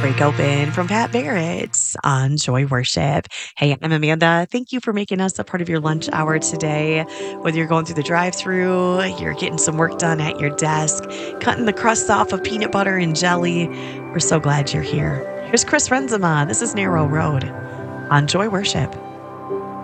Break Open from Pat Barrett on Joy Worship. Hey, I'm Amanda. Thank you for making us a part of your lunch hour today. Whether you're going through the drive through, you're getting some work done at your desk, cutting the crust off of peanut butter and jelly, we're so glad you're here. Here's Chris Renzema. This is Narrow Road on Joy Worship.